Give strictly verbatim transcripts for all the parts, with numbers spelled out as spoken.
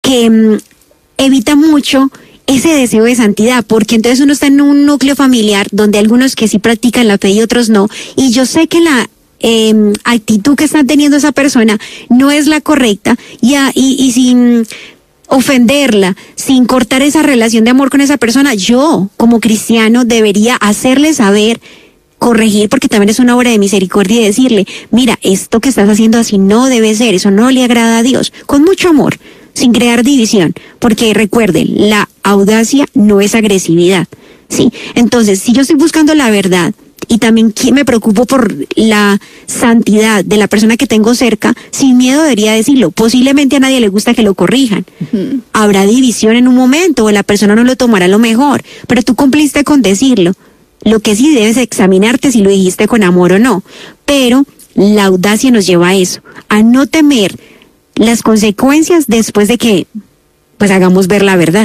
que mmm, evita mucho ese deseo de santidad, porque entonces uno está en un núcleo familiar donde algunos que sí practican la fe y otros no, y yo sé que la eh, actitud que está teniendo esa persona no es la correcta, y, a, y, y sin ofenderla, sin cortar esa relación de amor con esa persona, yo como cristiano debería hacerle saber, corregir, porque también es una obra de misericordia, y decirle, mira, esto que estás haciendo así no debe ser, eso no le agrada a Dios, con mucho amor, sin crear división, porque recuerden, la audacia no es agresividad, ¿sí? Entonces, si yo estoy buscando la verdad y también me preocupo por la santidad de la persona que tengo cerca, sin miedo debería decirlo. Posiblemente a nadie le gusta que lo corrijan. Uh-huh. Habrá división en un momento o la persona no lo tomará lo mejor, pero tú cumpliste con decirlo. Lo que sí debes examinarte si lo dijiste con amor o no, pero la audacia nos lleva a eso, a no temer las consecuencias después de que pues hagamos ver la verdad.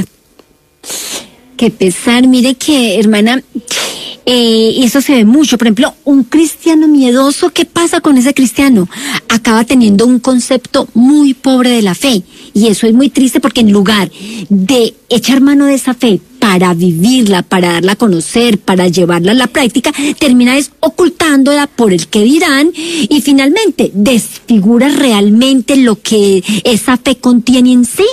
Qué pesar, mire que, hermana, eh, eso se ve mucho. Por ejemplo, un cristiano miedoso, ¿qué pasa con ese cristiano? Acaba teniendo un concepto muy pobre de la fe, y eso es muy triste, porque en lugar de echar mano de esa fe para vivirla, para darla a conocer, para llevarla a la práctica, termina es ocultándola por el que dirán, y finalmente desfigura realmente lo que esa fe contiene en sí,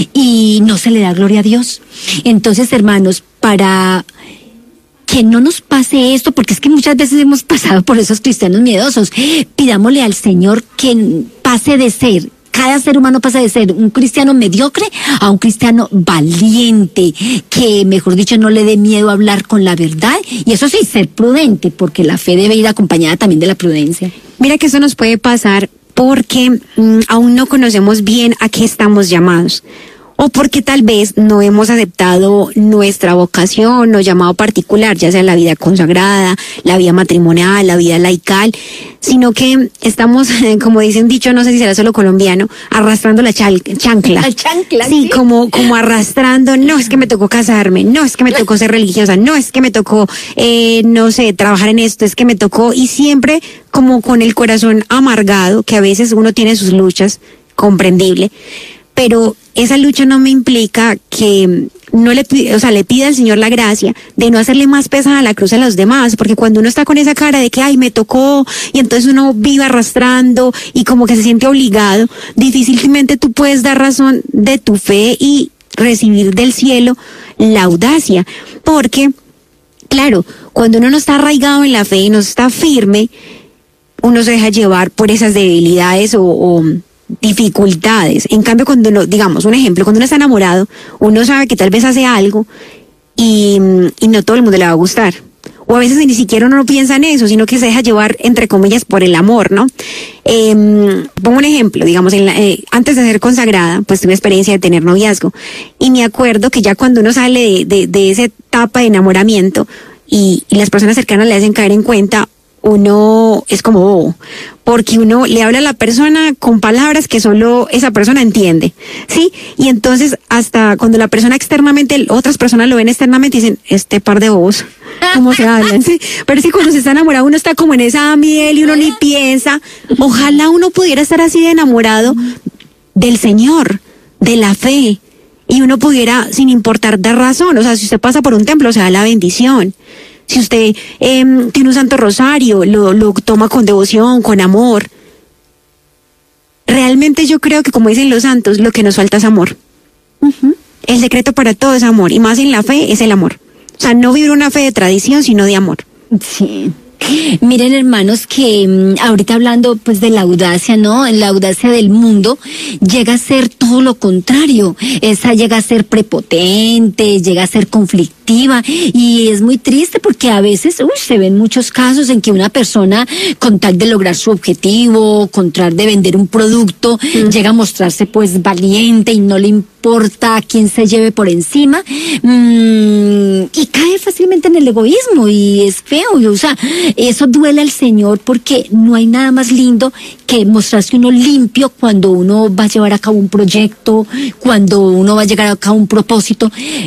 y no se le da gloria a Dios. Entonces, hermanos, para que no nos pase esto, porque es que muchas veces hemos pasado por esos cristianos miedosos, pidámosle al Señor que pase de ser, cada ser humano pasa de ser un cristiano mediocre a un cristiano valiente, que, mejor dicho, no le dé miedo a hablar con la verdad, y eso sí, ser prudente, porque la fe debe ir acompañada también de la prudencia. Mira que eso nos puede pasar porque mmm, aún no conocemos bien a qué estamos llamados, o porque tal vez no hemos aceptado nuestra vocación o llamado particular, ya sea la vida consagrada, la vida matrimonial, la vida laical, sino que estamos, como dicen dicho, no sé si será solo colombiano, arrastrando la chal- chancla. La chancla, sí. Sí, como, como arrastrando, no, es que me tocó casarme, no, es que me tocó ser religiosa, no, es que me tocó, eh, no sé, trabajar en esto, es que me tocó, y siempre como con el corazón amargado, que a veces uno tiene sus luchas, comprendible, pero esa lucha no me implica que no le, o sea, le pida al Señor la gracia de no hacerle más pesada la cruz a los demás, porque cuando uno está con esa cara de que, ay, me tocó, y entonces uno vive arrastrando y como que se siente obligado, difícilmente tú puedes dar razón de tu fe y recibir del cielo la audacia, porque, claro, cuando uno no está arraigado en la fe y no está firme, uno se deja llevar por esas debilidades o, o dificultades. En cambio, cuando uno, digamos, un ejemplo, cuando uno está enamorado, uno sabe que tal vez hace algo y, y no todo el mundo le va a gustar. O a veces ni siquiera uno no piensa en eso, sino que se deja llevar, entre comillas, por el amor, ¿no? Eh, pongo un ejemplo, digamos, en la, eh, antes de ser consagrada, pues tuve experiencia de tener noviazgo. Y me acuerdo que ya cuando uno sale de, de, de esa etapa de enamoramiento y, y las personas cercanas le hacen caer en cuenta, uno es como bobo, porque uno le habla a la persona con palabras que solo esa persona entiende, ¿sí? Y entonces hasta cuando la persona externamente, otras personas lo ven externamente y dicen, este par de bobos, ¿cómo se hablan? ¿Sí? Pero sí, cuando se está enamorado uno está como en esa miel y uno ni piensa. Ojalá uno pudiera estar así de enamorado del Señor, de la fe, y uno pudiera, sin importar dar razón, o sea, si usted pasa por un templo, se da la bendición. Si usted eh, tiene un santo rosario, lo, lo toma con devoción, con amor. Realmente yo creo que, como dicen los santos, lo que nos falta es amor. Uh-huh. El secreto para todo es amor, y más en la fe es el amor. O sea, no vivir una fe de tradición, sino de amor. Sí. Miren, hermanos, que um, ahorita hablando pues de la audacia, ¿no? La audacia del mundo llega a ser todo lo contrario. Esa llega a ser prepotente, llega a ser conflictiva, y es muy triste porque a veces uy, se ven muchos casos en que una persona, con tal de lograr su objetivo, con tal de vender un producto, mm. llega a mostrarse pues valiente y no le importa a quién se lleve por encima, mmm, y cae fácilmente en el egoísmo, y es feo, o sea, eso duele al Señor, porque no hay nada más lindo que mostrarse uno limpio cuando uno va a llevar a cabo un proyecto, cuando uno va a llegar a cabo un propósito.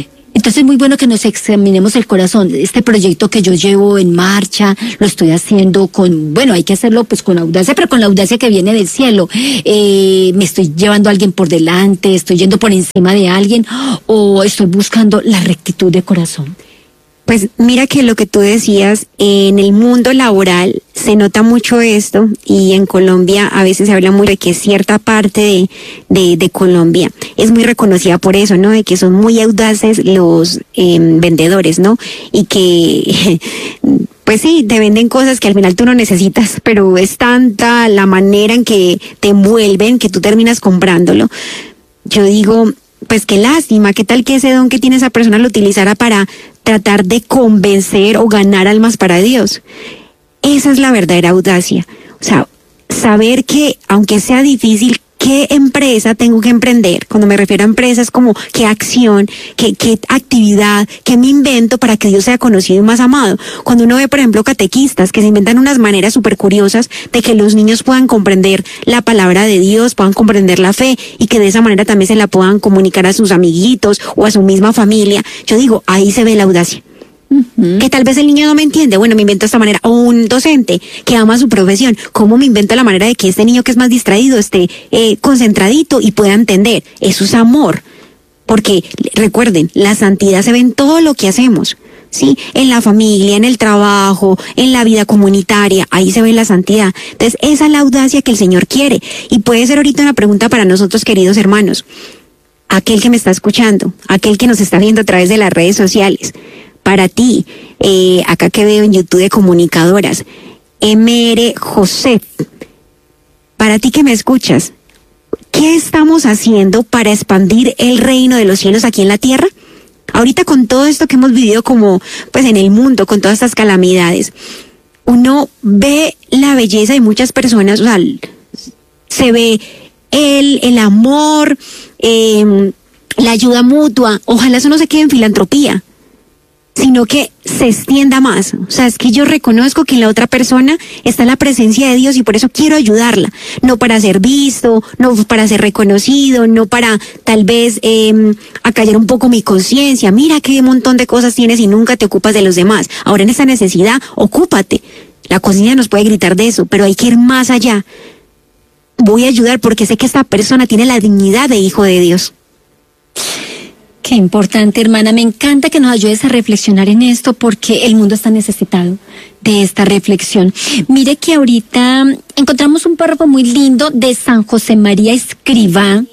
Entonces es muy bueno que nos examinemos el corazón. Este proyecto que yo llevo en marcha, lo estoy haciendo con, bueno, hay que hacerlo pues con audacia, pero con la audacia que viene del cielo. Eh, me estoy llevando a alguien por delante, estoy yendo por encima de alguien, o estoy buscando la rectitud de corazón. Pues mira que lo que tú decías, en el mundo laboral se nota mucho esto, y en Colombia a veces se habla mucho de que cierta parte de, de, de Colombia es muy reconocida por eso, ¿no? De que son muy audaces los eh, vendedores, ¿no? Y que, pues sí, te venden cosas que al final tú no necesitas, pero es tanta la manera en que te envuelven que tú terminas comprándolo. Yo digo, pues qué lástima, qué tal que ese don que tiene esa persona lo utilizara para tratar de convencer o ganar almas para Dios. Esa es la verdadera audacia. O sea, saber que aunque sea difícil, qué empresa tengo que emprender. Cuando me refiero a empresa es como qué acción, qué, qué actividad, qué me invento para que Dios sea conocido y más amado. Cuando uno ve, por ejemplo, catequistas que se inventan unas maneras súper curiosas de que los niños puedan comprender la palabra de Dios, puedan comprender la fe, y que de esa manera también se la puedan comunicar a sus amiguitos o a su misma familia. Yo digo, ahí se ve la audacia. Uh-huh. Que tal vez el niño no me entiende, bueno, me invento esta manera. O un docente que ama su profesión, ¿cómo me invento la manera de que este niño que es más distraído esté eh, concentradito y pueda entender? Eso es amor. Porque recuerden, la santidad se ve en todo lo que hacemos, ¿sí? En la familia, en el trabajo, en la vida comunitaria, ahí se ve la santidad. Entonces, esa es la audacia que el Señor quiere. Y puede ser ahorita una pregunta para nosotros, queridos hermanos. Aquel que me está escuchando, aquel que nos está viendo a través de las redes sociales. Para ti, eh, acá que veo en YouTube de comunicadoras, M R José, para ti que me escuchas, ¿qué estamos haciendo para expandir el reino de los cielos aquí en la tierra? Ahorita con todo esto que hemos vivido como, pues en el mundo, con todas estas calamidades, uno ve la belleza de muchas personas, o sea, se ve el, el amor, eh, la ayuda mutua. Ojalá eso no se quede en filantropía, sino que se extienda más. O sea, es que yo reconozco que en la otra persona está la presencia de Dios y por eso quiero ayudarla. No para ser visto, no para ser reconocido, no para tal vez eh, acallar un poco mi conciencia. Mira qué montón de cosas tienes y nunca te ocupas de los demás. Ahora en esa necesidad, ocúpate. La conciencia nos puede gritar de eso, pero hay que ir más allá. Voy a ayudar porque sé que esta persona tiene la dignidad de hijo de Dios. Qué importante, hermana. Me encanta que nos ayudes a reflexionar en esto porque el mundo está necesitado de esta reflexión. Mire que ahorita encontramos un párrafo muy lindo de San José María Escrivá.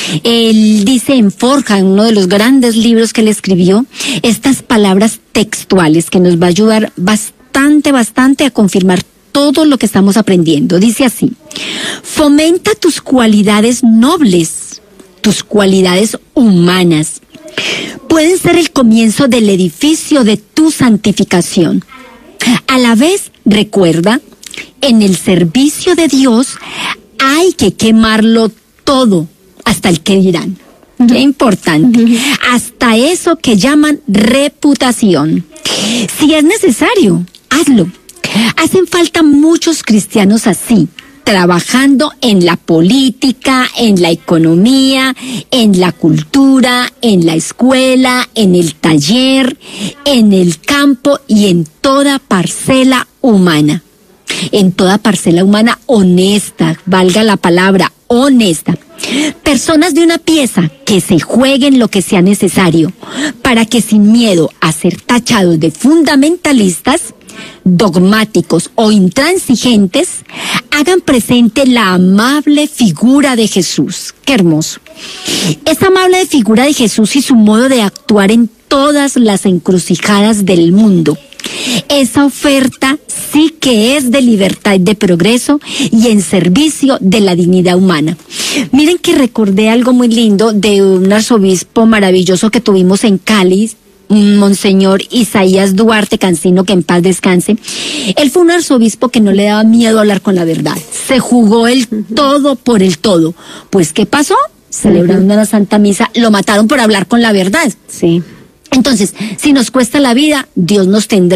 Él dice en Forja, en uno de los grandes libros que él escribió, estas palabras textuales que nos va a ayudar bastante, bastante a confirmar todo lo que estamos aprendiendo. Dice así: fomenta tus cualidades nobles, tus cualidades humanas. Pueden ser el comienzo del edificio de tu santificación. A la vez, recuerda, en el servicio de Dios hay que quemarlo todo, hasta el que dirán. Qué importante. Hasta eso que llaman reputación. Si es necesario, hazlo. Hacen falta muchos cristianos así, trabajando en la política, en la economía, en la cultura, en la escuela, en el taller, en el campo y en toda parcela humana. En toda parcela humana honesta, valga la palabra, honesta. Personas de una pieza que se jueguen lo que sea necesario para que sin miedo a ser tachados de fundamentalistas, dogmáticos o intransigentes, hagan presente la amable figura de Jesús. Qué hermoso. Esa amable figura de Jesús y su modo de actuar en todas las encrucijadas del mundo. Esa oferta sí que es de libertad y de progreso y en servicio de la dignidad humana. Miren que recordé algo muy lindo de un arzobispo maravilloso que tuvimos en Cali, Monseñor Isaías Duarte Cancino, que en paz descanse. Él fue un arzobispo que no le daba miedo hablar con la verdad. Se jugó el todo por el todo. Pues, ¿qué pasó? Celebrando la Santa Misa, lo mataron por hablar con la verdad. Sí. Entonces, si nos cuesta la vida, Dios nos tendrá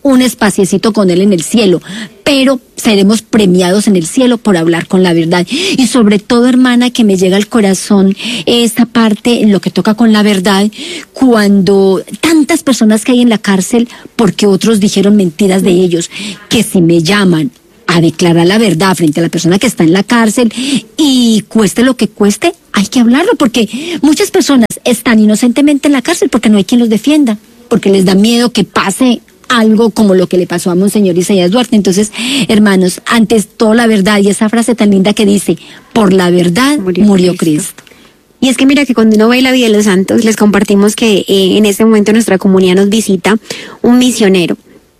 un espaciecito con Él en el cielo, pero seremos premiados en el cielo por hablar con la verdad. Y sobre todo, hermana, que me llega al corazón esta parte, en lo que toca con la verdad, cuando tantas personas que hay en la cárcel porque otros dijeron mentiras de ellos, que si me llaman a declarar la verdad frente a la persona que está en la cárcel y cueste lo que cueste, hay que hablarlo, porque muchas personas están inocentemente en la cárcel porque no hay quien los defienda, porque les da miedo que pase algo como lo que le pasó a Monseñor Isaías Duarte. Entonces, hermanos, antes toda la verdad, y esa frase tan linda que dice, por la verdad murió, murió Cristo. Cristo. Y es que mira que cuando uno ve la vida de los santos, les compartimos que eh, en este momento nuestra comunidad nos visita un misionero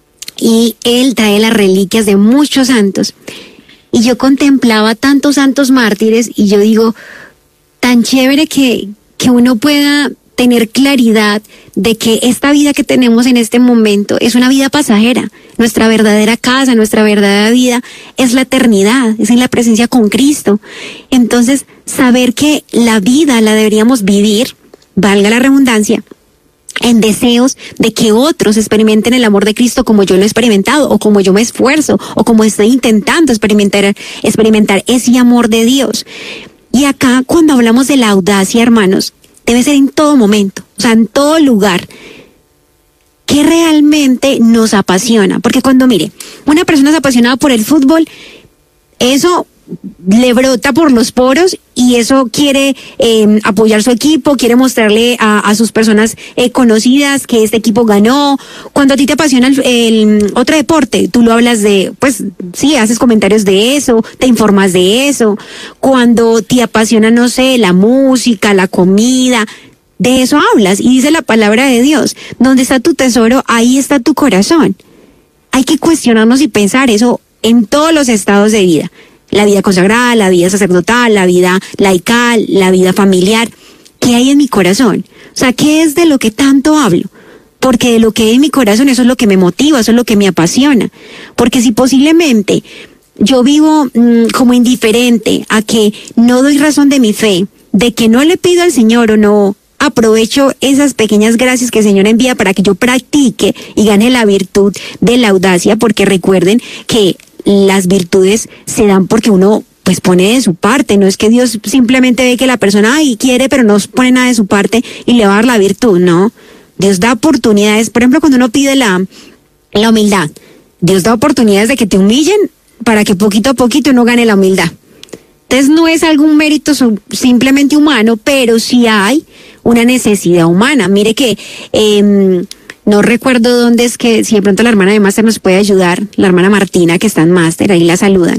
y él trae las reliquias de muchos santos. Y yo contemplaba tantos santos mártires y yo digo, tan chévere que, que uno pueda tener claridad de que esta vida que tenemos en este momento es una vida pasajera. Nuestra verdadera casa, nuestra verdadera vida es la eternidad, es en la presencia con Cristo. Entonces, saber que la vida la deberíamos vivir, valga la redundancia, en deseos de que otros experimenten el amor de Cristo como yo lo he experimentado, o como yo me esfuerzo, o como estoy intentando experimentar, experimentar ese amor de Dios. Y acá, cuando hablamos de la audacia, hermanos, debe ser en todo momento, o sea, en todo lugar, que realmente nos apasiona. Porque cuando, mire, una persona es apasionada por el fútbol, eso le brota por los poros y eso quiere eh, apoyar su equipo, quiere mostrarle a, a sus personas eh, conocidas que este equipo ganó. Cuando a ti te apasiona el, el otro deporte, tú lo hablas de, pues sí, haces comentarios de eso, te informas de eso. Cuando te apasiona, no sé, la música, la comida, de eso hablas. Y dice la palabra de Dios, donde está tu tesoro, ahí está tu corazón. Hay que cuestionarnos y pensar eso en todos los estados de vida. La vida consagrada, la vida sacerdotal, la vida laical, la vida familiar. ¿Qué hay en mi corazón? O sea, ¿qué es de lo que tanto hablo? Porque de lo que hay en mi corazón, eso es lo que me motiva, eso es lo que me apasiona. Porque si posiblemente yo vivo mmm, como indiferente a que no doy razón de mi fe, de que no le pido al Señor o no aprovecho esas pequeñas gracias que el Señor envía para que yo practique y gane la virtud de la audacia, porque recuerden que las virtudes se dan porque uno pues pone de su parte, no es que Dios simplemente ve que la persona ay, quiere pero no pone nada de su parte y le va a dar la virtud, no. Dios da oportunidades, por ejemplo cuando uno pide la, la humildad, Dios da oportunidades de que te humillen para que poquito a poquito uno gane la humildad. Entonces no es algún mérito simplemente humano, pero sí hay una necesidad humana. Mire que eh, no recuerdo dónde es que, si de pronto la hermana de máster nos puede ayudar, la hermana Martina que está en máster, ahí la saludan.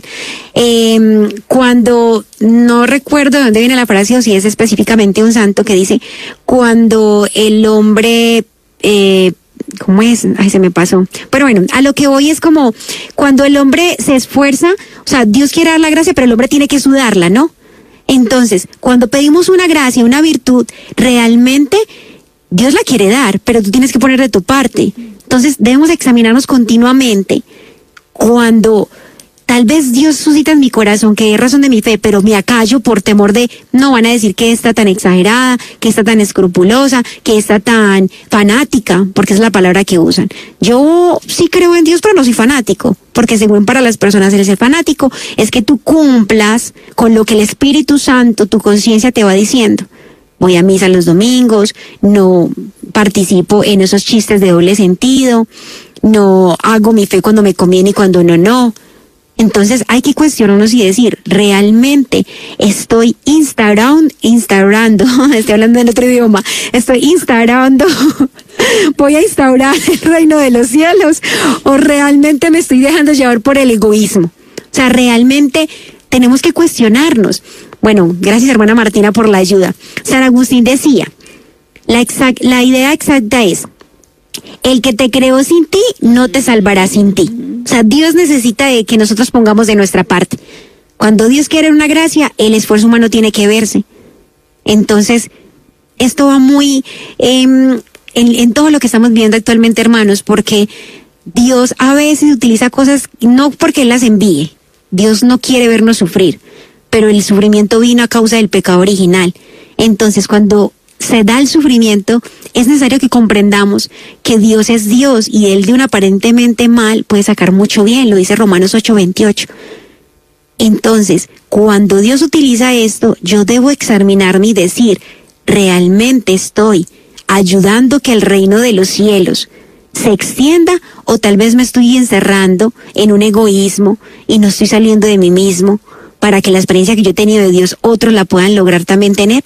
Eh, cuando, no recuerdo de dónde viene la frase o si es específicamente un santo que dice, cuando el hombre, eh, ¿cómo es? Ay, se me pasó. Pero bueno, a lo que voy es como, cuando el hombre se esfuerza, o sea, Dios quiere dar la gracia, pero el hombre tiene que sudarla, ¿no? Entonces, cuando pedimos una gracia, una virtud, realmente Dios la quiere dar, pero tú tienes que poner de tu parte. Entonces debemos examinarnos continuamente cuando tal vez Dios suscita en mi corazón que es razón de mi fe, pero me acallo por temor de, no van a decir que está tan exagerada, que está tan escrupulosa, que está tan fanática, porque es la palabra que usan. Yo sí creo en Dios, pero no soy fanático, porque según para las personas el ser fanático es que tú cumplas con lo que el Espíritu Santo, tu conciencia te va diciendo. Voy a misa los domingos, no participo en esos chistes de doble sentido, no hago mi fe cuando me conviene y cuando no, no. Entonces hay que cuestionarnos y decir, realmente estoy instaurando, instaurando, estoy hablando en otro idioma, estoy instaurando, voy a instaurar el reino de los cielos, o realmente me estoy dejando llevar por el egoísmo. O sea, realmente tenemos que cuestionarnos. Bueno, gracias hermana Martina por la ayuda. San Agustín decía, la, exact, la idea exacta es, el que te creó sin ti, no te salvará sin ti. O sea, Dios necesita de que nosotros pongamos de nuestra parte. Cuando Dios quiere una gracia, el esfuerzo humano tiene que verse. Entonces, esto va muy eh, en, en todo lo que estamos viendo actualmente, hermanos, porque Dios a veces utiliza cosas, no porque Él las envíe. Dios no quiere vernos sufrir, pero el sufrimiento vino a causa del pecado original. Entonces, cuando se da el sufrimiento, es necesario que comprendamos que Dios es Dios y Él de un aparentemente mal puede sacar mucho bien, lo dice Romanos ocho veintiocho. Entonces, cuando Dios utiliza esto, yo debo examinarme y decir, ¿realmente estoy ayudando que el reino de los cielos se extienda o tal vez me estoy encerrando en un egoísmo y no estoy saliendo de mí mismo para que la experiencia que yo he tenido de Dios otros la puedan lograr también tener?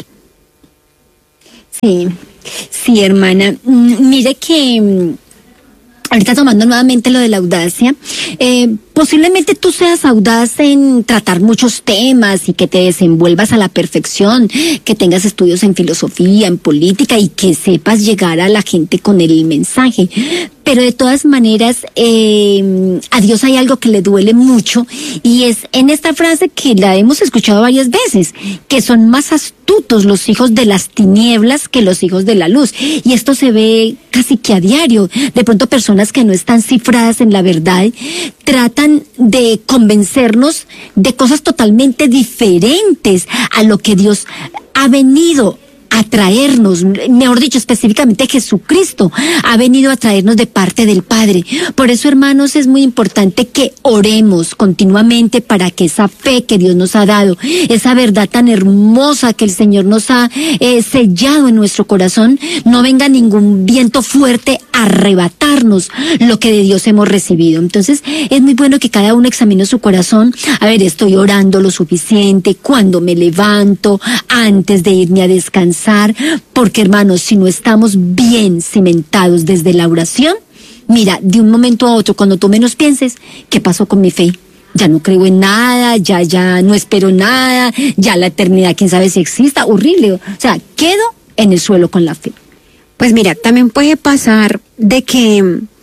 Sí, sí, hermana. Mire que ahorita tomando nuevamente lo de la audacia, eh, posiblemente tú seas audaz en tratar muchos temas y que te desenvuelvas a la perfección, que tengas estudios en filosofía, en política y que sepas llegar a la gente con el mensaje. Pero de todas maneras, eh, a Dios hay algo que le duele mucho y es en esta frase que la hemos escuchado varias veces, que son más astutos los hijos de las tinieblas que los hijos de la luz. Y esto se ve casi que a diario. De pronto personas que no están cifradas en la verdad tratan de convencernos de cosas totalmente diferentes a lo que Dios ha venido a traernos, mejor dicho, específicamente Jesucristo ha venido a traernos de parte del Padre. Por eso, hermanos, es muy importante que oremos continuamente para que esa fe que Dios nos ha dado, esa verdad tan hermosa que el Señor nos ha eh, sellado en nuestro corazón, no venga ningún viento fuerte a arrebatarnos lo que de Dios hemos recibido. Entonces, es muy bueno que cada uno examine su corazón. A ver, estoy orando lo suficiente, cuando me levanto, antes de irme a descansar. Porque, hermanos, si no estamos bien cimentados desde la oración, mira, de un momento a otro, cuando tú menos pienses, ¿qué pasó con mi fe? Ya no creo en nada, ya, ya no espero nada, ya la eternidad, quién sabe si exista, horrible. O sea, quedo en el suelo con la fe. Pues mira, también puede pasar de que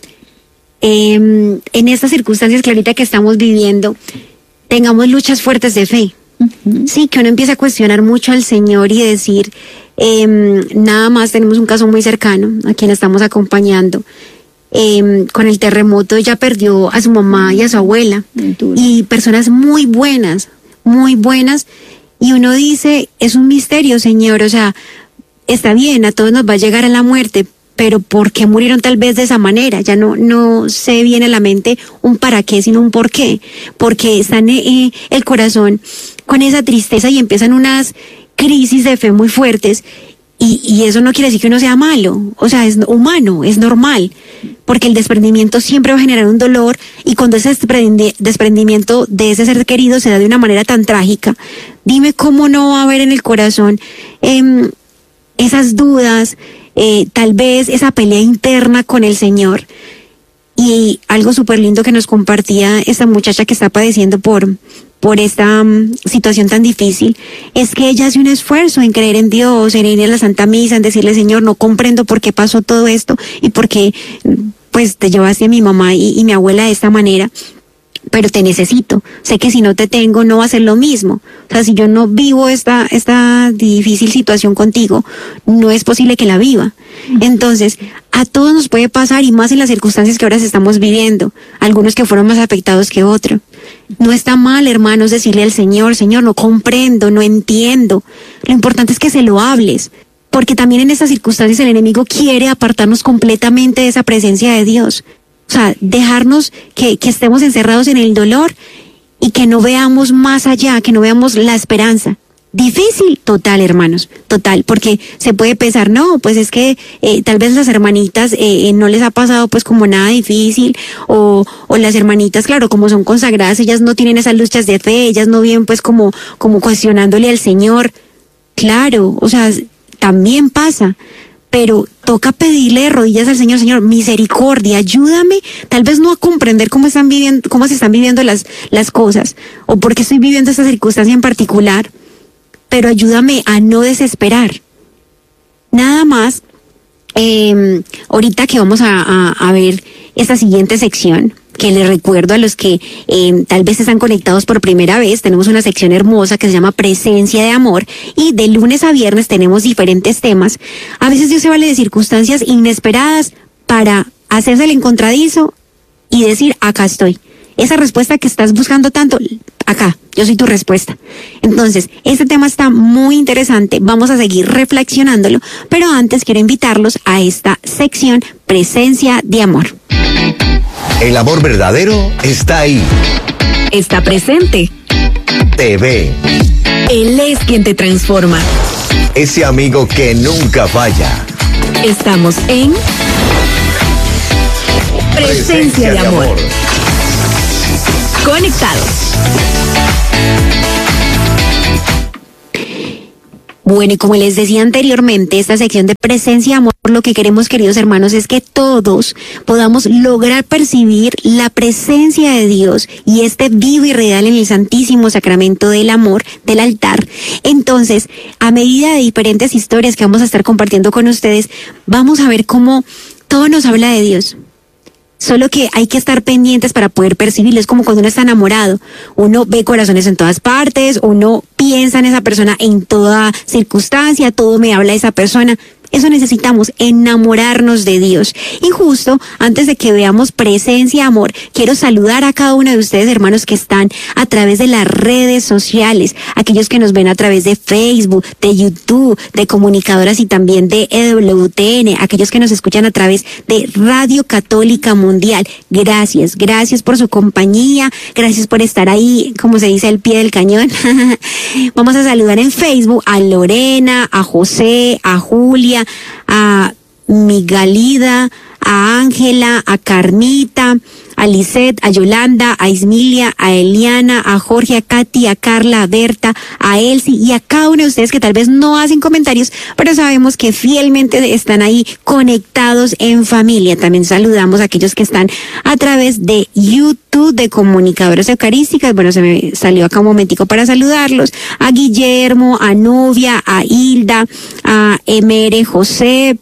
eh, en estas circunstancias, Clarita, que estamos viviendo, tengamos luchas fuertes de fe. Uh-huh. Sí, que uno empieza a cuestionar mucho al Señor y decir, eh, nada más tenemos un caso muy cercano a quien estamos acompañando. Eh, con el terremoto ella perdió a su mamá y a su abuela y personas muy buenas, muy buenas, y uno dice, es un misterio, Señor, o sea, está bien, a todos nos va a llegar a la muerte, pero ¿por qué murieron tal vez de esa manera? Ya no, no se viene a la mente un para qué, sino un por qué, porque está en eh, el corazón con esa tristeza y empiezan unas crisis de fe muy fuertes. Y, y eso no quiere decir que uno sea malo, o sea, es humano, es normal, porque el desprendimiento siempre va a generar un dolor, y cuando ese desprendi- desprendimiento de ese ser querido se da de una manera tan trágica, dime cómo no va a haber en el corazón eh, esas dudas, eh, tal vez esa pelea interna con el Señor. Y algo súper lindo que nos compartía esta muchacha que está padeciendo por... por esta um, situación tan difícil, es que ella hace un esfuerzo en creer en Dios, en ir a la Santa Misa, en decirle, Señor, no comprendo por qué pasó todo esto y por qué pues te llevaste a mi mamá y, y mi abuela de esta manera, pero te necesito. Sé que si no te tengo no va a ser lo mismo. O sea, si yo no vivo esta, esta difícil situación contigo, no es posible que la viva. Entonces, a todos nos puede pasar, y más en las circunstancias que ahora estamos viviendo, algunos que fueron más afectados que otros. No está mal, hermanos, decirle al Señor, Señor, no comprendo, no entiendo. Lo importante es que se lo hables, porque también en estas circunstancias el enemigo quiere apartarnos completamente de esa presencia de Dios. O sea, dejarnos que, que estemos encerrados en el dolor y que no veamos más allá, que no veamos la esperanza. Difícil, total, hermanos, total, porque se puede pensar, no, pues es que eh, tal vez las hermanitas eh, no les ha pasado pues como nada difícil, o, o las hermanitas, claro, como son consagradas, ellas no tienen esas luchas de fe, ellas no viven pues como, como cuestionándole al Señor. Claro, o sea, también pasa, pero toca pedirle de rodillas al Señor, Señor, misericordia, ayúdame, tal vez no a comprender cómo están viviendo, cómo se están viviendo las, las cosas, o por qué estoy viviendo esta circunstancia en particular, pero ayúdame a no desesperar. Nada más, eh, ahorita que vamos a, a, a ver esta siguiente sección, que les recuerdo a los que eh, tal vez están conectados por primera vez, tenemos una sección hermosa que se llama Presencia de Amor, y de lunes a viernes tenemos diferentes temas. A veces Dios se vale de circunstancias inesperadas para hacerse el encontradizo y decir, acá estoy. Esa respuesta que estás buscando tanto, acá, yo soy tu respuesta. Entonces, este tema está muy interesante, vamos a seguir reflexionándolo, pero antes quiero invitarlos a esta sección Presencia de Amor. El amor verdadero está ahí. Está presente. Te ve. Él es quien te transforma. Ese amigo que nunca falla. Estamos en Presencia, Presencia de, amor. de amor. Conectados. Bueno, y como les decía anteriormente, esta sección de Presencia y Amor, lo que queremos, queridos hermanos, es que todos podamos lograr percibir la presencia de Dios y este vivo y real en el Santísimo Sacramento del Amor del altar. Entonces, a medida de diferentes historias que vamos a estar compartiendo con ustedes, vamos a ver cómo todo nos habla de Dios. Solo que hay que estar pendientes para poder percibirlo. Es como cuando uno está enamorado. Uno ve corazones en todas partes, uno piensa en esa persona en toda circunstancia, todo me habla de esa persona. Eso necesitamos, enamorarnos de Dios. Y justo antes de que veamos Presencia, Amor, quiero saludar a cada uno de ustedes, hermanos, que están a través de las redes sociales, aquellos que nos ven a través de Facebook, de YouTube, de Comunicadoras y también de E W T N, aquellos que nos escuchan a través de Radio Católica Mundial. Gracias, gracias por su compañía, gracias por estar ahí, como se dice, al pie del cañón. Vamos a saludar en Facebook a Lorena, a José, a Julia, a Migalida, a Ángela, a Carmita, a Lisette, a Yolanda, a Ismilia, a Eliana, a Jorge, a Katy, a Carla, a Berta, a Elsie y a cada uno de ustedes que tal vez no hacen comentarios, pero sabemos que fielmente están ahí conectados en familia. También saludamos a aquellos que están a través de YouTube de Comunicadoras Eucarísticas. Bueno, se me salió acá un momentico para saludarlos. A Guillermo, a Nubia, a Hilda, a Emere José,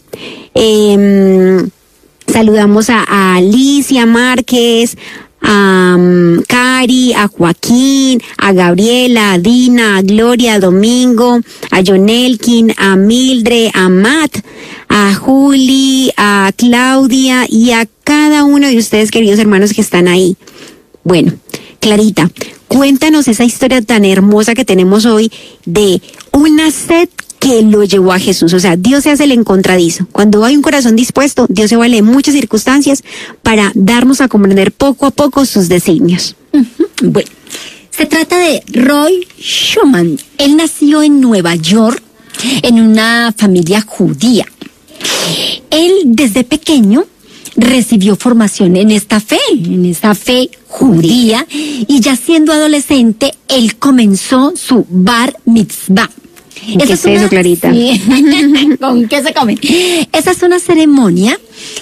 eh, saludamos a, a Alicia Márquez, a um, Cari, a Joaquín, a Gabriela, a Dina, a Gloria, a Domingo, a Jonelkin, a Mildred, a Matt, a Juli, a Claudia y a cada uno de ustedes, queridos hermanos, que están ahí. Bueno, Clarita, cuéntanos esa historia tan hermosa que tenemos hoy de una sed que lo llevó a Jesús. O sea, Dios se hace el encontradizo. Cuando hay un corazón dispuesto, Dios se vale de muchas circunstancias para darnos a comprender poco a poco sus designios. Uh-huh. Bueno, se trata de Roy Schumann. Él nació en Nueva York, en una familia judía. Él, desde pequeño, recibió formación en esta fe, en esta fe judía, y ya siendo adolescente, él comenzó su bar mitzvah. ¿Qué es, es una... eso, Clarita? Sí. ¿Con qué se come? Esa es una ceremonia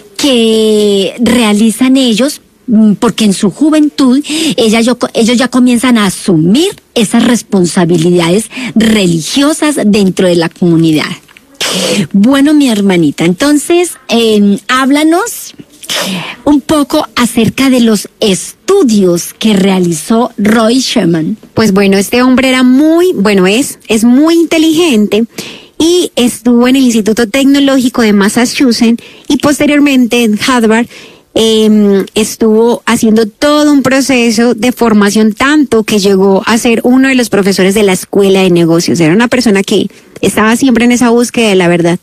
que realizan ellos porque en su juventud ella, yo, ellos ya comienzan a asumir esas responsabilidades religiosas dentro de la comunidad. Bueno, mi hermanita, entonces, eh, háblanos un poco acerca de los estudios que realizó Roy Schumann. Pues bueno, este hombre era muy, bueno, es, es muy inteligente y estuvo en el Instituto Tecnológico de Massachusetts y posteriormente en Harvard. Eh, estuvo haciendo todo un proceso de formación, tanto que llegó a ser uno de los profesores de la Escuela de Negocios. Era una persona que estaba siempre en esa búsqueda de la verdad.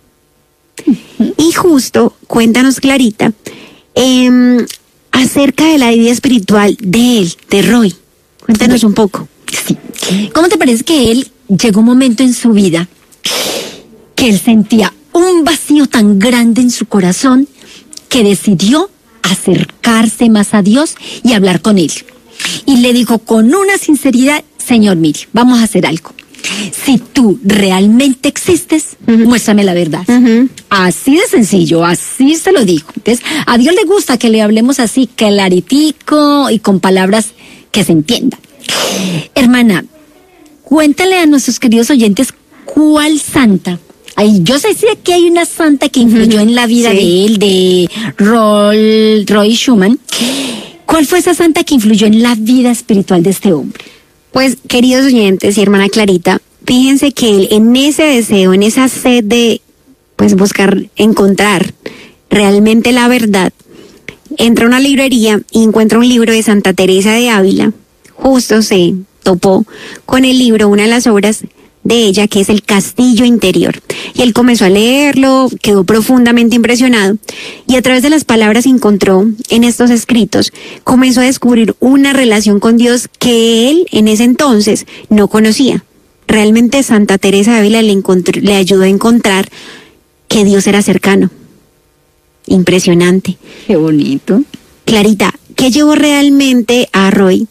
Y justo, cuéntanos, Clarita, eh, acerca de la vida espiritual de él, de Roy. Cuéntanos un poco. Sí. ¿Cómo te parece que él llegó un momento en su vida que él sentía un vacío tan grande en su corazón que decidió acercarse más a Dios y hablar con él? Y le dijo con una sinceridad: Señor, mire, vamos a hacer algo. Si tú realmente existes, uh-huh, muéstrame la verdad. Uh-huh. Así de sencillo, así se lo digo. Entonces, a Dios le gusta que le hablemos así, claritico y con palabras que se entiendan. Hermana, cuéntale a nuestros queridos oyentes cuál santa. Ay, yo sé que hay una santa que influyó uh-huh en la vida, sí, de él, de Roy, Roy Schumann. ¿Cuál fue esa santa que influyó en la vida espiritual de este hombre? Pues, queridos oyentes y hermana Clarita, fíjense que él, en ese deseo, en esa sed de pues buscar, encontrar realmente la verdad, entra a una librería y encuentra un libro de Santa Teresa de Ávila, justo se topó con el libro, una de las obras de ella, que es El Castillo Interior. Y él comenzó a leerlo, quedó profundamente impresionado y a través de las palabras que encontró en estos escritos, comenzó a descubrir una relación con Dios que él en ese entonces no conocía. Realmente Santa Teresa de Ávila le, encontró, le ayudó a encontrar que Dios era cercano. Impresionante. Qué bonito. Clarita, ¿qué llevó realmente a Roy?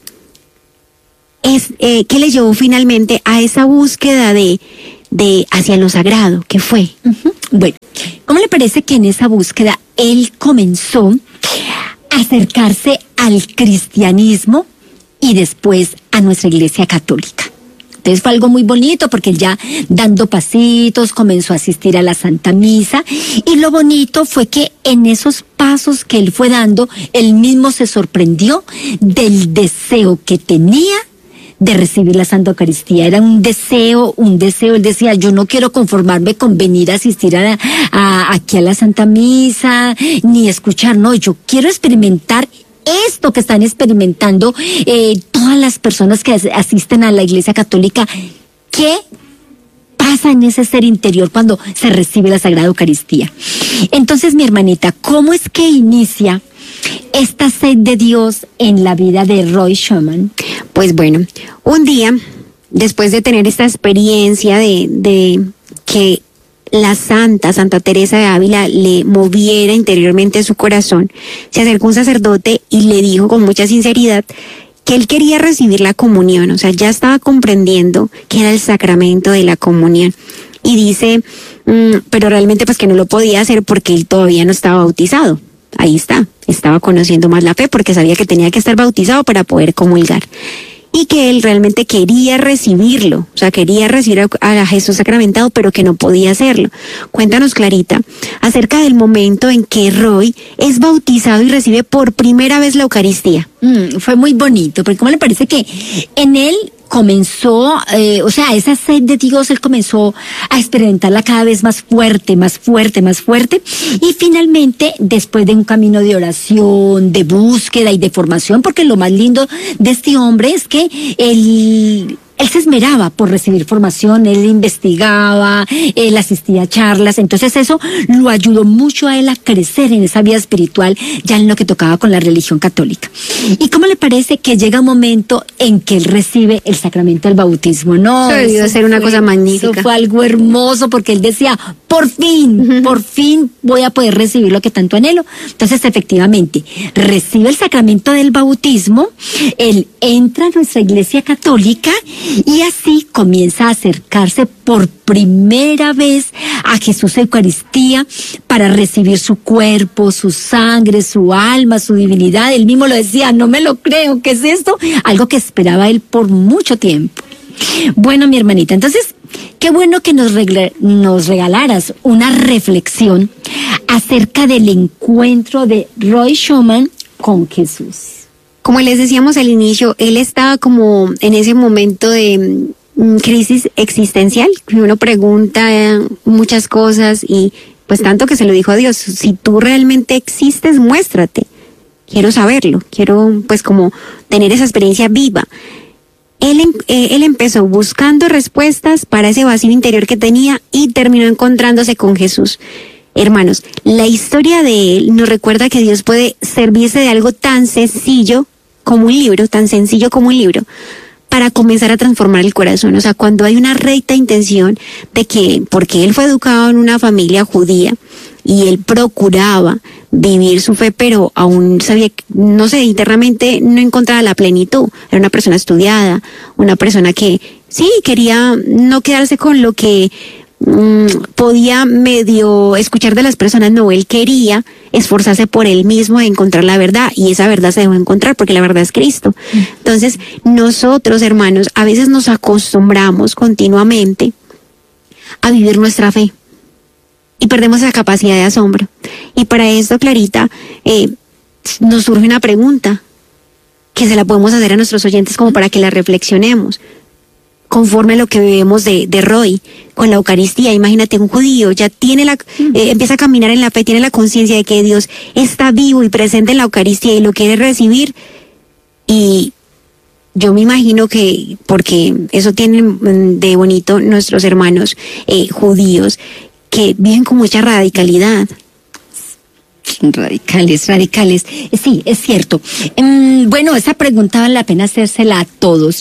Es, eh, ¿Qué le llevó finalmente a esa búsqueda de, de hacia lo sagrado? ¿Qué fue? Uh-huh. Bueno, ¿cómo le parece que en esa búsqueda él comenzó a acercarse al cristianismo y después a nuestra Iglesia Católica? Entonces fue algo muy bonito porque él ya dando pasitos comenzó a asistir a la Santa Misa y lo bonito fue que en esos pasos que él fue dando, él mismo se sorprendió del deseo que tenía de recibir la Santa Eucaristía. Era un deseo, un deseo, él decía, yo no quiero conformarme con venir a asistir a, la, a aquí a la Santa Misa, ni escuchar, no, yo quiero experimentar esto que están experimentando eh, todas las personas que as- asisten a la Iglesia Católica. ¿Qué pasa en ese ser interior cuando se recibe la Sagrada Eucaristía? Entonces, mi hermanita, ¿cómo es que inicia esta sed de Dios en la vida de Roy Schumann? Pues bueno, un día, después de tener esta experiencia de, de que la Santa, Santa Teresa de Ávila le moviera interiormente su corazón, se acercó un sacerdote y le dijo con mucha sinceridad que él quería recibir la comunión, o sea, ya estaba comprendiendo que era el sacramento de la comunión. Y dice, mmm, pero realmente pues que no lo podía hacer porque él todavía no estaba bautizado. Ahí está, estaba conociendo más la fe porque sabía que tenía que estar bautizado para poder comulgar. Y que él realmente quería recibirlo, o sea, quería recibir a, a Jesús sacramentado, pero que no podía hacerlo. Cuéntanos, Clarita, acerca del momento en que Roy es bautizado y recibe por primera vez la Eucaristía. Mm, fue muy bonito, porque ¿cómo le parece que en él comenzó, eh, o sea, esa sed de Dios, él comenzó a experimentarla cada vez más fuerte, más fuerte, más fuerte, y finalmente, después de un camino de oración, de búsqueda y de formación, porque lo más lindo de este hombre es que él... Él se esmeraba por recibir formación, él investigaba, él asistía a charlas, entonces eso lo ayudó mucho a él a crecer en esa vida espiritual, ya en lo que tocaba con la religión católica. ¿Y cómo le parece que llega un momento en que él recibe el sacramento del bautismo? No, eso debió ser una cosa magnífica. Eso fue algo hermoso porque él decía, por fin, uh-huh. por fin voy a poder recibir lo que tanto anhelo. Entonces, efectivamente, recibe el sacramento del bautismo, él entra a nuestra Iglesia Católica y así comienza a acercarse por primera vez a Jesús Eucaristía para recibir su cuerpo, su sangre, su alma, su divinidad. Él mismo lo decía, no me lo creo, ¿qué es esto? Algo que esperaba él por mucho tiempo. Bueno, mi hermanita, entonces, qué bueno que nos, regla- nos regalaras una reflexión acerca del encuentro de Roy Schumann con Jesús. Como les decíamos al inicio, él estaba como en ese momento de mm, crisis existencial, que uno pregunta eh, muchas cosas y pues tanto que se lo dijo a Dios, si tú realmente existes, muéstrate, quiero saberlo, quiero pues como tener esa experiencia viva. Él, eh, él empezó buscando respuestas para ese vacío interior que tenía y terminó encontrándose con Jesús. Hermanos, la historia de él nos recuerda que Dios puede servirse de algo tan sencillo como un libro, tan sencillo como un libro, para comenzar a transformar el corazón. O sea, cuando hay una recta intención de que, porque él fue educado en una familia judía y él procuraba vivir su fe, pero aún sabía, no sé, internamente no encontraba la plenitud. Era una persona estudiada, una persona que sí quería no quedarse con lo que Mm, podía medio escuchar de las personas. No, él quería esforzarse por él mismo de encontrar la verdad, y esa verdad se dejó encontrar porque la verdad es Cristo. Mm. Entonces, nosotros, hermanos, a veces nos acostumbramos continuamente a vivir nuestra fe y perdemos esa capacidad de asombro. Y para esto, Clarita, eh, nos surge una pregunta que se la podemos hacer a nuestros oyentes como para que la reflexionemos. Conforme a lo que vemos de, de Roy con la Eucaristía, imagínate, un judío ya tiene la, eh, empieza a caminar en la fe, tiene la conciencia de que Dios está vivo y presente en la Eucaristía y lo quiere recibir, y yo me imagino que, porque eso tienen de bonito nuestros hermanos eh, judíos, que viven con mucha radicalidad. Radicales, radicales. Sí, es cierto. Um, bueno, esa pregunta vale la pena hacérsela a todos.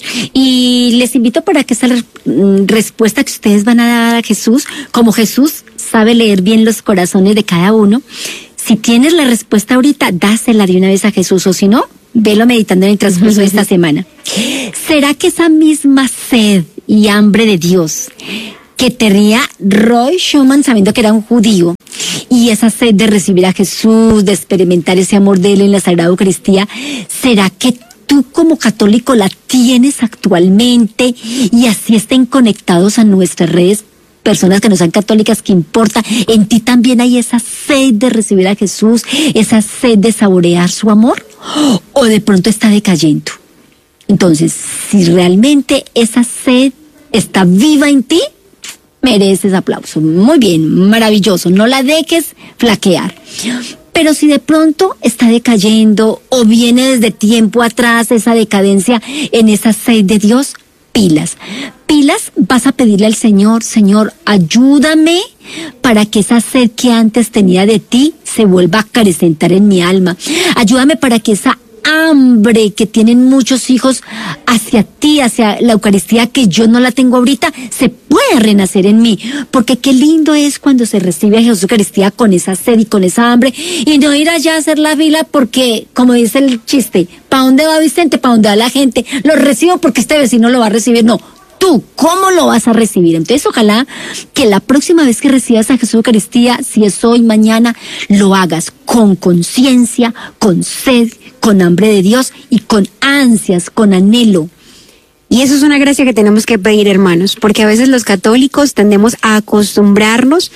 Y les invito para que esa um, respuesta que ustedes van a dar a Jesús, como Jesús sabe leer bien los corazones de cada uno, si tienes la respuesta ahorita, dásela de una vez a Jesús, o si no, velo meditando en el transcurso de esta semana. ¿Será que esa misma sed y hambre de Dios que tenía Roy Schumann sabiendo que era un judío, y esa sed de recibir a Jesús, de experimentar ese amor de Él en la Sagrada Eucaristía, ¿será que tú como católico la tienes actualmente y así estén conectados a nuestras redes? Personas que no sean católicas, ¿qué importa? En ti también hay esa sed de recibir a Jesús, esa sed de saborear su amor, o de pronto está decayendo. Entonces, si realmente esa sed está viva en ti, mereces aplauso. Muy bien, maravilloso, no la dejes flaquear. Pero si de pronto está decayendo o viene desde tiempo atrás esa decadencia en esa sed de Dios, pilas. Pilas, vas a pedirle al Señor, Señor, ayúdame para que esa sed que antes tenía de ti se vuelva a acrecentar en mi alma. Ayúdame para que esa hambre que tienen muchos hijos hacia ti, hacia la Eucaristía, que yo no la tengo ahorita, se puede renacer en mí. Porque qué lindo es cuando se recibe a Jesús Eucaristía con esa sed y con esa hambre, y no ir allá a hacer la fila porque, como dice el chiste, ¿para dónde va Vicente? ¿Para dónde va la gente? Lo recibo porque este vecino lo va a recibir. No, tú, ¿cómo lo vas a recibir? Entonces, ojalá que la próxima vez que recibas a Jesús Eucaristía, si es hoy, mañana, lo hagas con conciencia, con sed, con hambre de Dios y con ansias, con anhelo. Y eso es una gracia que tenemos que pedir, hermanos, porque a veces los católicos tendemos a acostumbrarnos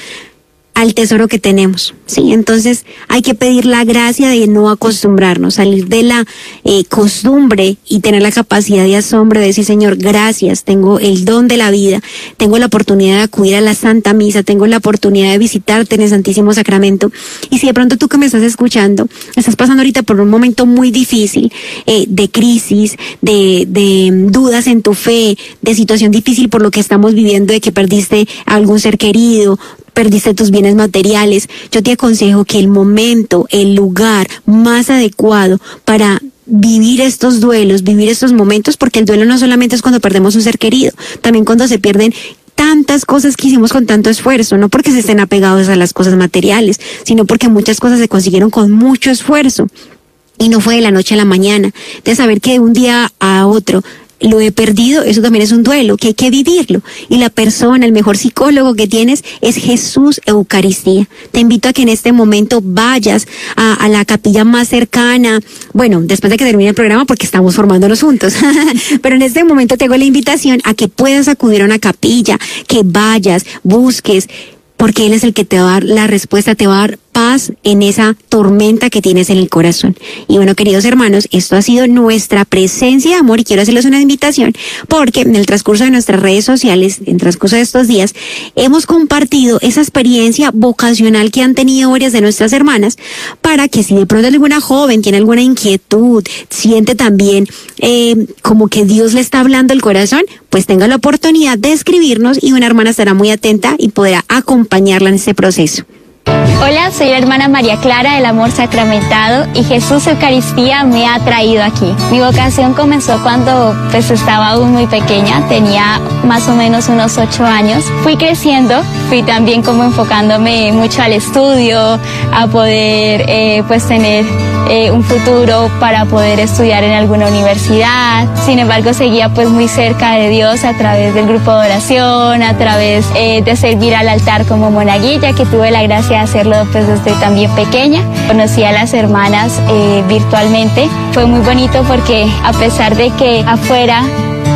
al tesoro que tenemos, ¿sí? Entonces hay que pedir la gracia de no acostumbrarnos, salir de la eh, costumbre y tener la capacidad de asombro de decir, Señor, gracias, tengo el don de la vida, tengo la oportunidad de acudir a la Santa Misa, tengo la oportunidad de visitarte en el Santísimo Sacramento. Y si de pronto tú que me estás escuchando, estás pasando ahorita por un momento muy difícil, eh, de crisis, de, de dudas en tu fe, de situación difícil por lo que estamos viviendo, de que perdiste a algún ser querido, perdiste tus bienes materiales, yo te aconsejo que el momento, el lugar más adecuado para vivir estos duelos, vivir estos momentos, porque el duelo no solamente es cuando perdemos un ser querido, también cuando se pierden tantas cosas que hicimos con tanto esfuerzo, no porque se estén apegados a las cosas materiales, sino porque muchas cosas se consiguieron con mucho esfuerzo y no fue de la noche a la mañana. De saber que de un día a otro lo he perdido, eso también es un duelo, que hay que vivirlo. Y la persona, el mejor psicólogo que tienes es Jesús Eucaristía. Te invito a que en este momento vayas a, a la capilla más cercana, bueno, después de que termine el programa porque estamos formándonos juntos, pero en este momento te hago la invitación a que puedas acudir a una capilla, que vayas, busques, porque Él es el que te va a dar la respuesta, te va a dar paz en esa tormenta que tienes en el corazón. Y bueno, queridos hermanos, esto ha sido nuestra presencia de amor y quiero hacerles una invitación porque en el transcurso de nuestras redes sociales, en el transcurso de estos días, hemos compartido esa experiencia vocacional que han tenido varias de nuestras hermanas para que si de pronto alguna joven tiene alguna inquietud, siente también eh, como que Dios le está hablando el corazón, pues tenga la oportunidad de escribirnos y una hermana estará muy atenta y podrá acompañarla en este proceso. Hola, soy la hermana María Clara del Amor Sacramentado y Jesús Eucaristía me ha traído aquí. Mi vocación comenzó cuando pues estaba aún muy pequeña, tenía más o menos unos ocho años. Fui creciendo, fui también como enfocándome mucho al estudio, a poder eh, pues tener eh, un futuro para poder estudiar en alguna universidad. Sin embargo, seguía pues muy cerca de Dios a través del grupo de oración, a través eh, de servir al altar como monaguilla, que tuve la gracia de hacerlo pues desde también pequeña. Conocí a las hermanas eh, virtualmente. Fue muy bonito porque a pesar de que afuera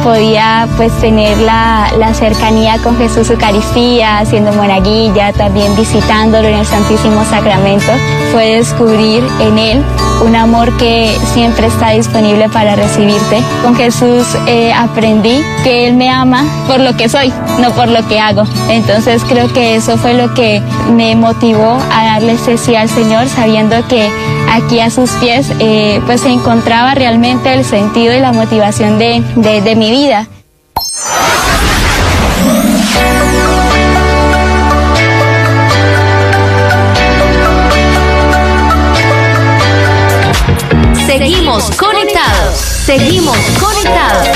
podía pues tener la, la cercanía con Jesús Eucaristía, haciendo monaguilla, también visitándolo en el Santísimo Sacramento, fue descubrir en él un amor que siempre está disponible para recibirte. Con Jesús eh, aprendí que Él me ama por lo que soy, no por lo que hago. Entonces creo que eso fue lo que me motivó a darle ese sí al Señor, sabiendo que aquí a sus pies eh, pues se encontraba realmente el sentido y la motivación de, de, de mi vida. Seguimos conectados. Seguimos conectados.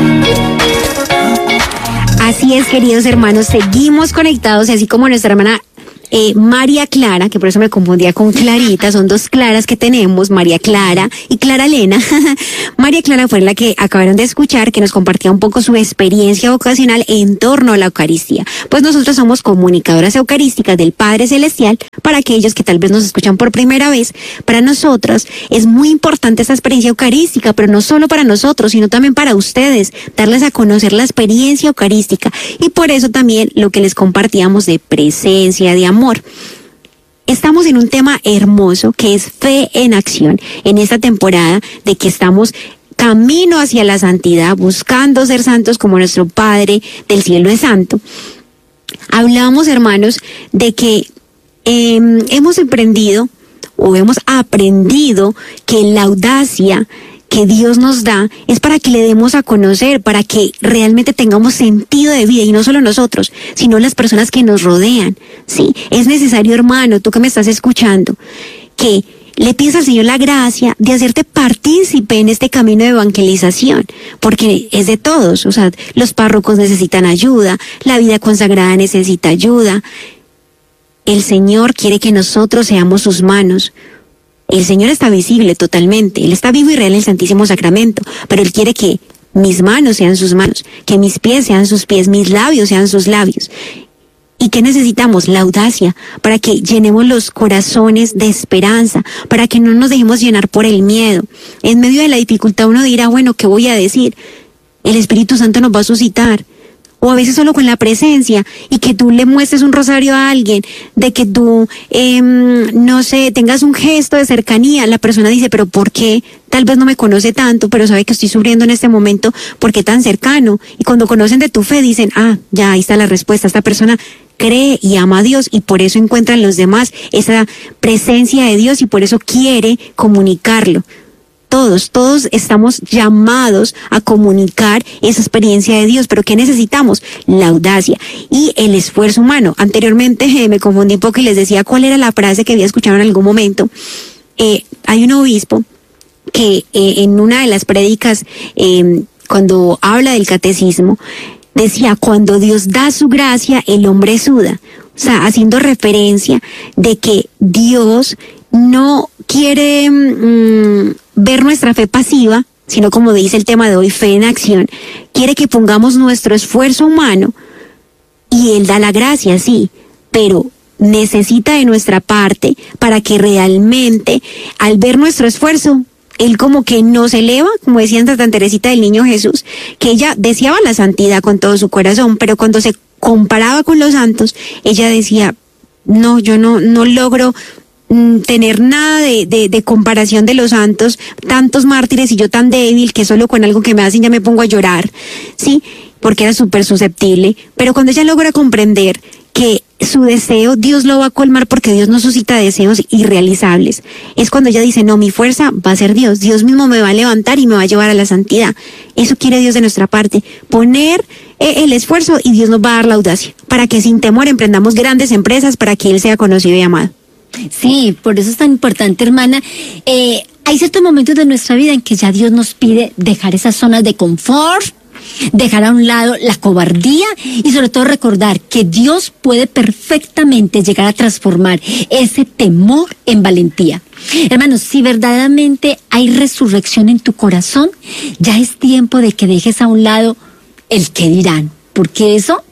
Así es, queridos hermanos, seguimos conectados, y así como nuestra hermana Eh, María Clara, que por eso me confundía con Clarita, son dos Claras que tenemos, María Clara y Clara Elena. María Clara fue la que acabaron de escuchar, que nos compartía un poco su experiencia vocacional en torno a la Eucaristía. Pues nosotros somos comunicadoras eucarísticas del Padre Celestial. Para aquellos que tal vez nos escuchan por primera vez, para nosotros es muy importante esta experiencia eucarística, pero no solo para nosotros, sino también para ustedes, darles a conocer la experiencia eucarística. Y por eso también lo que les compartíamos de presencia, de amor. Estamos en un tema hermoso que es fe en acción en esta temporada de que estamos camino hacia la santidad, buscando ser santos como nuestro Padre del cielo es santo. Hablamos, hermanos, de que eh, hemos emprendido o hemos aprendido que la audacia que Dios nos da es para que le demos a conocer, para que realmente tengamos sentido de vida, y no solo nosotros, sino las personas que nos rodean. Sí, es necesario, hermano, tú que me estás escuchando, que le pides al Señor la gracia de hacerte partícipe en este camino de evangelización, porque es de todos. O sea, los párrocos necesitan ayuda, la vida consagrada necesita ayuda. El Señor quiere que nosotros seamos sus manos. El Señor está visible totalmente, Él está vivo y real en el Santísimo Sacramento, pero Él quiere que mis manos sean sus manos, que mis pies sean sus pies, mis labios sean sus labios. ¿Y qué necesitamos? La audacia, para que llenemos los corazones de esperanza, para que no nos dejemos llenar por el miedo. En medio de la dificultad uno dirá, bueno, ¿qué voy a decir? El Espíritu Santo nos va a suscitar. O a veces solo con la presencia, y que tú le muestres un rosario a alguien, de que tú, eh, no sé, tengas un gesto de cercanía. La persona dice, pero ¿por qué? Tal vez no me conoce tanto, pero sabe que estoy sufriendo en este momento, ¿por qué tan cercano? Y cuando conocen de tu fe dicen, ah, ya, ahí está la respuesta. Esta persona cree y ama a Dios, y por eso encuentra en los demás esa presencia de Dios, y por eso quiere comunicarlo. Todos, todos estamos llamados a comunicar esa experiencia de Dios, pero ¿qué necesitamos? La audacia y el esfuerzo humano. Anteriormente eh, me confundí un poco y les decía cuál era la frase que había escuchado en algún momento. Eh, hay un obispo que eh, en una de las prédicas, eh, cuando habla del catecismo, decía, cuando Dios da su gracia, el hombre suda. O sea, haciendo referencia de que Dios no quiere mmm, ver nuestra fe pasiva, sino, como dice el tema de hoy, fe en acción. Quiere que pongamos nuestro esfuerzo humano, y Él da la gracia, sí, pero necesita de nuestra parte para que realmente, al ver nuestro esfuerzo, Él como que nos eleva, como decía Santa Teresita del Niño Jesús, que ella deseaba la santidad con todo su corazón, pero cuando se comparaba con los santos, ella decía, no, yo no, no logro tener nada de, de, de comparación de los santos, tantos mártires, y yo tan débil que solo con algo que me hacen ya me pongo a llorar, ¿sí? Porque era súper susceptible. Pero cuando ella logra comprender que su deseo Dios lo va a colmar, porque Dios no suscita deseos irrealizables, es cuando ella dice, no, mi fuerza va a ser Dios, Dios mismo me va a levantar y me va a llevar a la santidad. Eso quiere Dios de nuestra parte, poner el esfuerzo, y Dios nos va a dar la audacia, para que sin temor emprendamos grandes empresas, para que Él sea conocido y amado. Sí, por eso es tan importante, hermana. Eh, hay ciertos momentos de nuestra vida en que ya Dios nos pide dejar esas zonas de confort, dejar a un lado la cobardía, y sobre todo recordar que Dios puede perfectamente llegar a transformar ese temor en valentía. Hermanos, si verdaderamente hay resurrección en tu corazón, ya es tiempo de que dejes a un lado el qué dirán, porque eso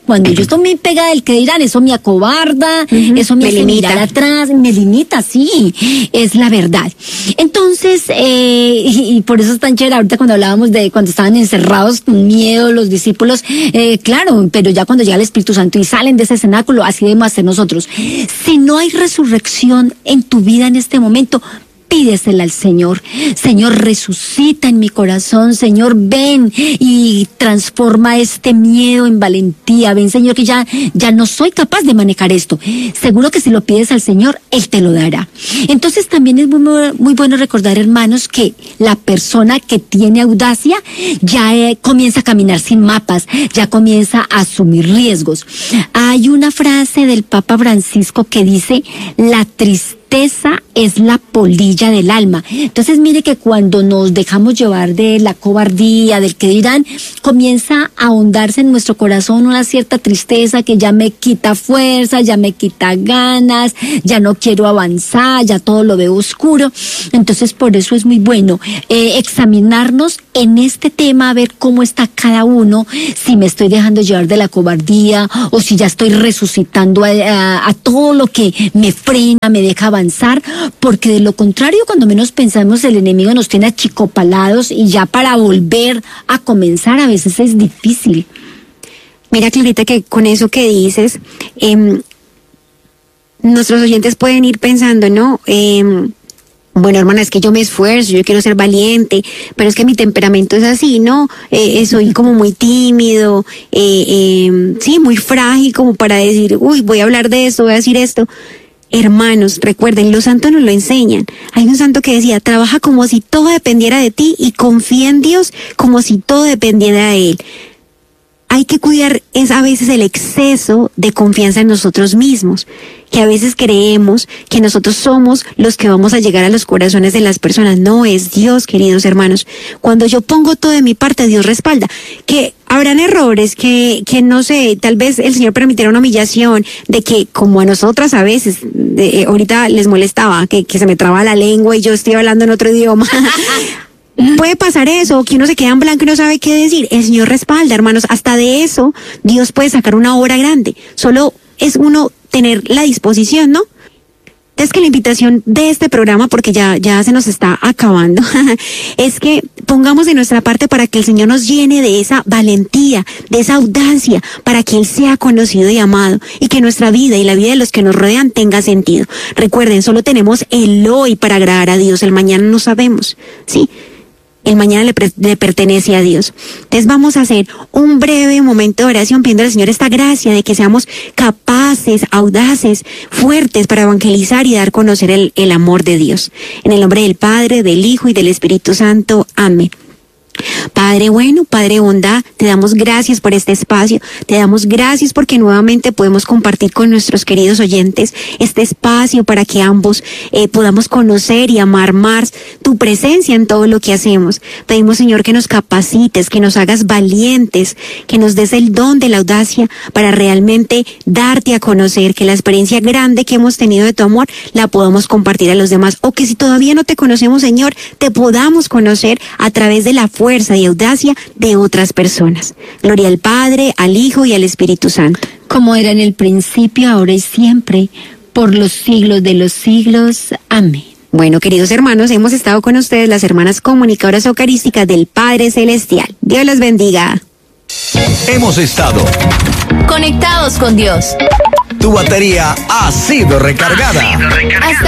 cuando yo estoy muy pegada del que dirán, eso me acobarda, uh-huh. eso me, me hace limita. Mirar atrás, me limita, sí, es la verdad. Entonces, eh, y, y por eso es tan chévere ahorita cuando hablábamos de cuando estaban encerrados con miedo los discípulos, eh, claro, pero ya cuando llega el Espíritu Santo y salen de ese cenáculo, así debemos hacer nosotros. Si no hay resurrección en tu vida en este momento, pídesela al Señor. Señor, resucita en mi corazón. Señor, ven y transforma este miedo en valentía. Ven, Señor, que ya, ya no soy capaz de manejar esto. Seguro que si lo pides al Señor, Él te lo dará. Entonces también es muy, muy bueno recordar, hermanos, que la persona que tiene audacia ya eh, comienza a caminar sin mapas, ya comienza a asumir riesgos. Hay una frase del Papa Francisco que dice, la tristeza tristeza es la polilla del alma. Entonces mire que cuando nos dejamos llevar de la cobardía, del que dirán, comienza a ahondarse en nuestro corazón una cierta tristeza que ya me quita fuerza, ya me quita ganas, ya no quiero avanzar, ya todo lo veo oscuro. Entonces por eso es muy bueno eh, examinarnos en este tema, a ver cómo está cada uno, si me estoy dejando llevar de la cobardía o si ya estoy resucitando a, a, a todo lo que me frena, me deja avanzar. Avanzar, porque de lo contrario, cuando menos pensamos, el enemigo nos tiene achicopalados y ya para volver a comenzar a veces es difícil. Mira, Clarita, que con eso que dices, eh, nuestros oyentes pueden ir pensando, ¿no? Eh, bueno, hermana, es que yo me esfuerzo, yo quiero ser valiente, pero es que mi temperamento es así, ¿no? Eh, soy como muy tímido, eh, eh, sí, muy frágil como para decir, uy, voy a hablar de esto, voy a decir esto. Hermanos, recuerden, los santos nos lo enseñan. Hay un santo que decía, trabaja como si todo dependiera de ti y confía en Dios como si todo dependiera de Él. Hay que cuidar es a veces el exceso de confianza en nosotros mismos, que a veces creemos que nosotros somos los que vamos a llegar a los corazones de las personas. No, es Dios, queridos hermanos. Cuando yo pongo todo de mi parte, Dios respalda. Que habrán errores, que, que no sé, tal vez el Señor permitiera una humillación, de que como a nosotras a veces, de, ahorita les molestaba, que, que se me traba la lengua y yo estoy hablando en otro idioma. Puede pasar eso, que uno se queda en blanco y no sabe qué decir. El Señor respalda, hermanos. Hasta de eso, Dios puede sacar una obra grande. Solo es uno tener la disposición, ¿no? Es que la invitación de este programa, porque ya, ya se nos está acabando, es que pongamos de nuestra parte para que el Señor nos llene de esa valentía, de esa audacia, para que Él sea conocido y amado, y que nuestra vida y la vida de los que nos rodean tenga sentido. Recuerden, solo tenemos el hoy para agradar a Dios, el mañana no sabemos, ¿sí? El mañana le, le pertenece a Dios. Entonces vamos a hacer un breve momento de oración pidiendo al Señor esta gracia de que seamos capaces, audaces, fuertes para evangelizar y dar a conocer el, el amor de Dios. En el nombre del Padre, del Hijo y del Espíritu Santo. Amén. Padre bueno, Padre bondad, te damos gracias por este espacio, te damos gracias porque nuevamente podemos compartir con nuestros queridos oyentes este espacio para que ambos eh, podamos conocer y amar más tu presencia en todo lo que hacemos. Pedimos, Señor, que nos capacites, que nos hagas valientes, que nos des el don de la audacia para realmente darte a conocer, que la experiencia grande que hemos tenido de tu amor la podamos compartir a los demás, o que si todavía no te conocemos, Señor, te podamos conocer a través de la fuerza fuerza y audacia de otras personas. Gloria al Padre, al Hijo y al Espíritu Santo. Como era en el principio, ahora y siempre, por los siglos de los siglos. Amén. Bueno, queridos hermanos, hemos estado con ustedes las hermanas comunicadoras eucarísticas del Padre Celestial. Dios los bendiga. Hemos estado conectados con Dios. Tu batería ha sido recargada. Hasta